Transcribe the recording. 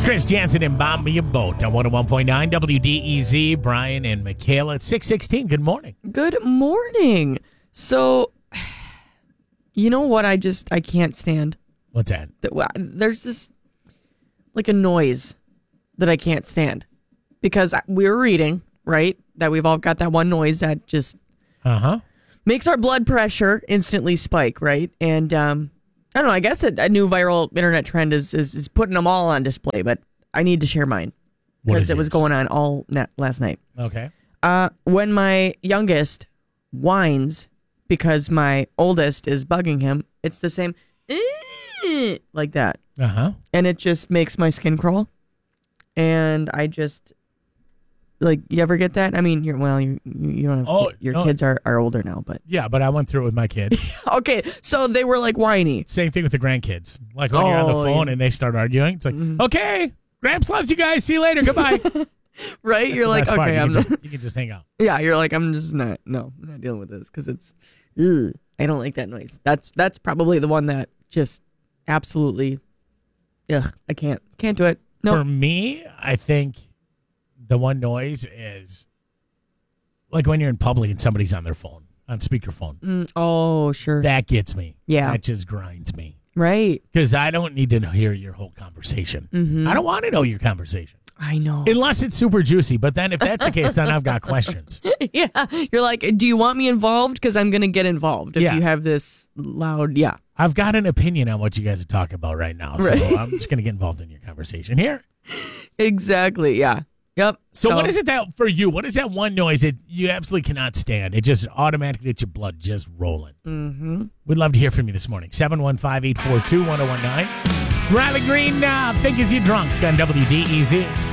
Chris Jansen and Bomb Me a Boat on 101.9 WDEZ. Brian and Michaela at 6:16. Good morning. Good morning. So, you know what I can't stand? What's that? There's this, like a noise that I can't stand. Because we were reading, right, that we've all got that one noise that just makes our blood pressure instantly spike, right? And I don't know, I guess a new viral internet trend is putting them all on display, but I need to share mine. Because it was going on all last night. Okay. When my youngest whines because my oldest is bugging him, it's the same like that. And it just makes my skin crawl. And I just... Like, you ever get that? I mean, you don't have your kids are older now, but... Yeah, but I went through it with my kids. Okay, so they were, like, whiny. Same thing with the grandkids. Like, when you're on the phone and they start arguing, it's like, okay, Gramps loves you guys. See you later. Goodbye. Right? You're like, okay, you can just hang out. Yeah, you're like, I'm not dealing with this because it's... I don't like that noise. That's probably the one that just absolutely... I can't do it. No. For me, I think... The one noise is like when you're in public and somebody's on their phone, on speakerphone. Oh, sure. That gets me. Yeah. That just grinds me. Right. Because I don't need to hear your whole conversation. I don't want to know your conversation. I know. Unless it's super juicy. But then if that's the case, then I've got questions. Yeah. You're like, do you want me involved? Because I'm going to get involved if you have this loud, I've got an opinion on what you guys are talking about right now. So I'm just going to get involved in your conversation here. Exactly. Yeah. Yep. So what is it that, for you, what is that one noise that you absolutely cannot stand? It just automatically gets your blood just rolling. We'd love to hear from you this morning. 715-842-1019. Riley Green, Think Is You Drunk on WDEZ.